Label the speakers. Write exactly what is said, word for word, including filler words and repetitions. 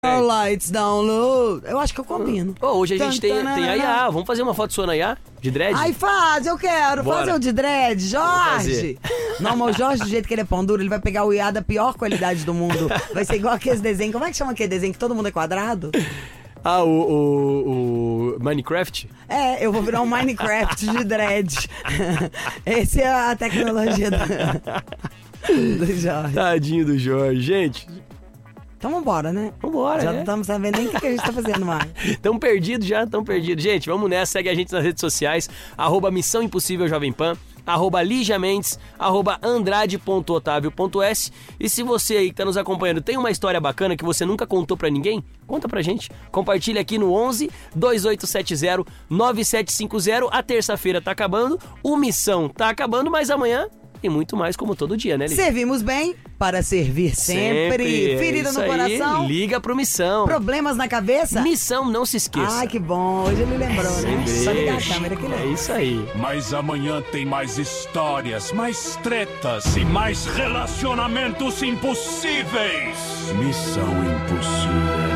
Speaker 1: Lights down low. Eu acho que eu combino.
Speaker 2: Oh, hoje a gente tem, tem a I A. Vamos fazer uma foto sua na I A? De dread?
Speaker 1: Ai, faz, eu quero.
Speaker 2: Bora.
Speaker 1: Fazer o de dread, Jorge. Não, mas o Jorge, do jeito que ele é pão duro, ele vai pegar o I A da pior qualidade do mundo. Vai ser igual aqueles desenhos. Como é que chama aquele desenho que todo mundo é quadrado?
Speaker 2: Ah, o, o, o Minecraft?
Speaker 1: É, eu vou virar um Minecraft de dread. Essa é a tecnologia do, do Jorge.
Speaker 2: Tadinho do Jorge. Gente...
Speaker 1: Então vambora, né?
Speaker 2: Vambora,
Speaker 1: Já
Speaker 2: né?
Speaker 1: não estamos sabendo nem o que, que a gente tá fazendo mais.
Speaker 2: Tão perdidos já, tão perdidos. Gente, vamos nessa. Segue a gente nas redes sociais. Arroba Missão Impossível Jovem Pan. Arroba Lígia Mendes. Arroba Andrade ponto Otávio ponto S. E se você aí que tá nos acompanhando tem uma história bacana que você nunca contou pra ninguém, conta pra gente. Compartilha aqui no onze, dois oito sete zero, nove sete cinco zero. A terça-feira tá acabando. O Missão tá acabando, mas amanhã... E muito mais, como todo dia, né, Lígia?
Speaker 1: Servimos bem para servir sempre.
Speaker 2: sempre.
Speaker 1: Ferida
Speaker 2: é
Speaker 1: no
Speaker 2: aí.
Speaker 1: coração.
Speaker 2: Liga pro Missão.
Speaker 1: Problemas na cabeça.
Speaker 2: Missão, não se esqueça.
Speaker 1: Ai, que bom. Hoje ele lembrou, né? Só ligar a câmera que
Speaker 2: É
Speaker 1: lembra.
Speaker 2: isso aí.
Speaker 3: Mas amanhã tem mais histórias, mais tretas e mais relacionamentos impossíveis. Missão Impossível.